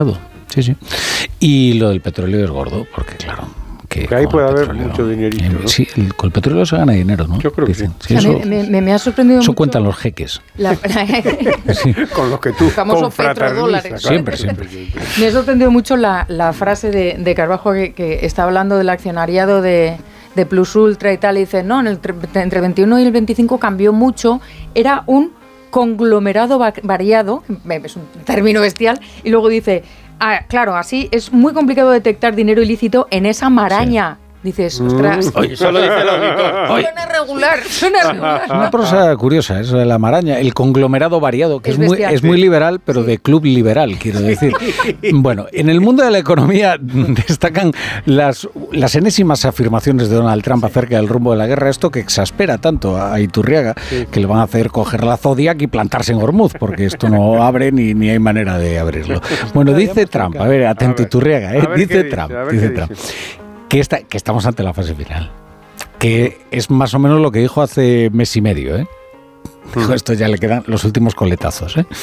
Sí. Y lo del petróleo es gordo, porque claro... Que ahí puede haber mucho dinerito, ¿no? Sí, con el petróleo se gana dinero, ¿no? Yo creo que sí. Sí, eso, me ha sorprendido eso mucho. cuentan los jeques. Sí. Con los que tú famoso confraternizas. petrodólares. Siempre. Me ha sorprendido mucho la frase de Carbajo que está hablando del accionariado de Plus Ultra y tal, y dice, no, entre el 21 y el 25 cambió mucho, era un conglomerado variado, es un término bestial, y luego dice... claro, así es muy complicado detectar dinero ilícito en esa maraña. Sí. Dices, ostras. Oye, eso lo dice el auditor. Suena regular. Una prosa curiosa, eso de la maraña, el conglomerado variado, que es muy liberal, pero de club liberal, quiero decir. Bueno, en el mundo de la economía destacan las enésimas afirmaciones de Donald Trump acerca del rumbo de la guerra, esto que exaspera tanto a Iturriaga, que le van a hacer coger la Zodiac y plantarse en Hormuz, porque esto no abre ni hay manera de abrirlo. Bueno, dice Trump, a ver, atento Iturriaga, dice Trump. Que estamos ante la fase final, que es más o menos lo que dijo hace mes y medio, ¿eh? Dijo, esto ya le quedan los últimos coletazos, ¿eh?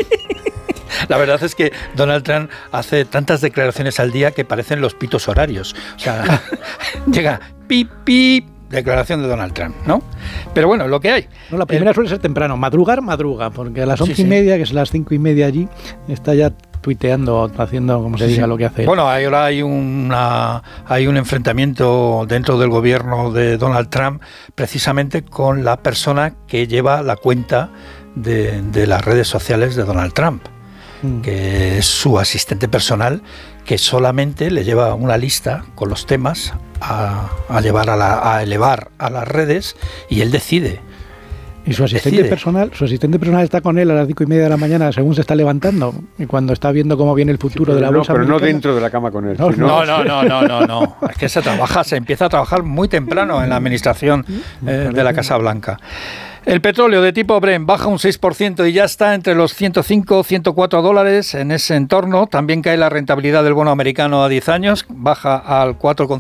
La verdad es que Donald Trump hace tantas declaraciones al día que parecen los pitos horarios. O sea, llega pip, pip, declaración de Donald Trump, ¿no? Pero bueno, lo que hay. No, la primera suele ser temprano, madruga, porque a las 11:30, que es las 5:30 allí, está ya tuiteando, haciendo, como se diga, lo que hace. Bueno, ahora hay un enfrentamiento dentro del gobierno de Donald Trump, precisamente con la persona que lleva la cuenta de las redes sociales de Donald Trump, que es su asistente personal, que solamente le lleva una lista con los temas a elevar a las redes, y él decide. Y su asistente personal está con él a las 5:30 de la mañana según se está levantando, y cuando está viendo cómo viene el futuro de la bolsa. Pero no dentro de la cama con él. No. Es que se empieza a trabajar muy temprano en la administración de la Casa Blanca. El petróleo de tipo Brent baja un 6% y ya está entre los 105, 104 dólares en ese entorno. También cae la rentabilidad del bono americano a 10 años, baja al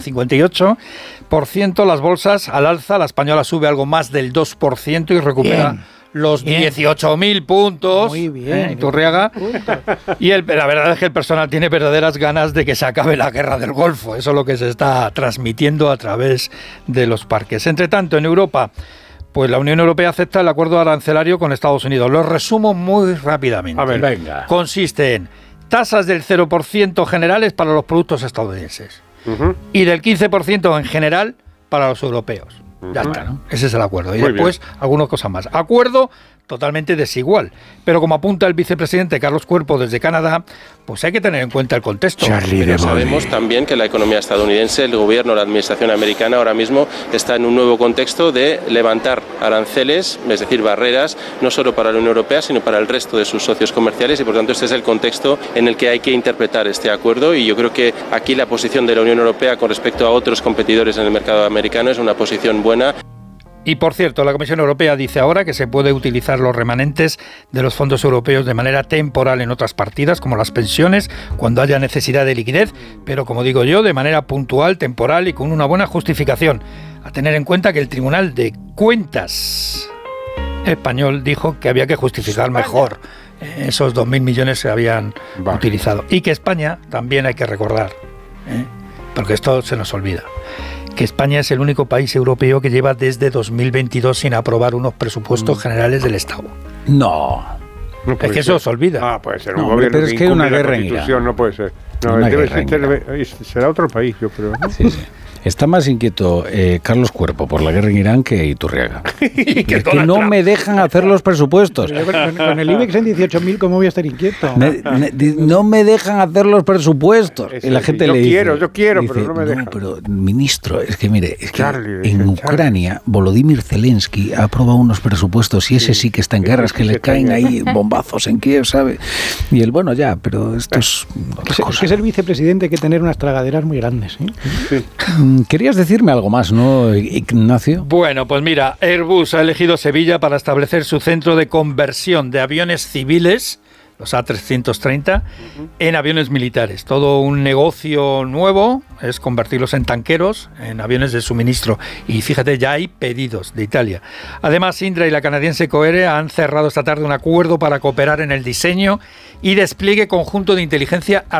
4,58%. Las bolsas al alza, la española sube algo más del 2% y recupera los 18.000 puntos. Muy bien. Iturriaga. Y la verdad es que el personal tiene verdaderas ganas de que se acabe la guerra del Golfo. Eso es lo que se está transmitiendo a través de los parques. Entre tanto, en Europa, pues la Unión Europea acepta el acuerdo arancelario con Estados Unidos. Lo resumo muy rápidamente. A ver, venga. Consiste en tasas del 0% generales para los productos estadounidenses y del 15% en general para los europeos. Ya está, ¿no? Ese es el acuerdo. Y muy después bien. Algunas cosas más. Acuerdo totalmente desigual. Pero como apunta el vicepresidente Carlos Cuerpo desde Canadá, pues hay que tener en cuenta el contexto. Pero sabemos también que la economía estadounidense, el gobierno, la administración americana ahora mismo está en un nuevo contexto de levantar aranceles, es decir, barreras, no solo para la Unión Europea, sino para el resto de sus socios comerciales, y por tanto este es el contexto en el que hay que interpretar este acuerdo, y yo creo que aquí la posición de la Unión Europea con respecto a otros competidores en el mercado americano es una posición buena. Y por cierto, la Comisión Europea dice ahora que se puede utilizar los remanentes de los fondos europeos de manera temporal en otras partidas, como las pensiones, cuando haya necesidad de liquidez, pero como digo yo, de manera puntual, temporal y con una buena justificación. A tener en cuenta que el Tribunal de Cuentas español dijo que había que justificar mejor esos 2.000 millones que habían utilizado. Y que España, también hay que recordar, porque esto se nos olvida, que España es el único país europeo que lleva desde 2022 sin aprobar unos presupuestos generales del Estado. No es que eso se olvida. Puede ser un gobierno pero es que hay una guerra en Irán. No puede ser. No, será otro país, yo creo, ¿no? Sí. Está más inquieto Carlos Cuerpo por la guerra en Irán que Iturriaga. Es que no me dejan hacer los presupuestos. Con el IBEX en 18.000, ¿cómo voy a estar inquieto? No me dejan hacer los presupuestos. Y la gente le dice... Yo quiero, dice, pero no me dejan. Pero, ministro, es que mire, en Ucrania, Volodymyr Zelensky ha aprobado unos presupuestos y ese sí que está en guerra, es que le caen ahí bombazos en Kiev, ¿sabe? Y él, bueno, ya, pero esto es otra cosa. Es que ser vicepresidente hay que tener unas tragaderas muy grandes, ¿eh? Sí. Querías decirme algo más, ¿no, Ignacio? Bueno, pues mira, Airbus ha elegido Sevilla para establecer su centro de conversión de aviones civiles, los A330, en aviones militares. Todo un negocio nuevo es convertirlos en tanqueros, en aviones de suministro. Y fíjate, ya hay pedidos de Italia. Además, Indra y la canadiense Coere han cerrado esta tarde un acuerdo para cooperar en el diseño y despliegue conjunto de inteligencia artificial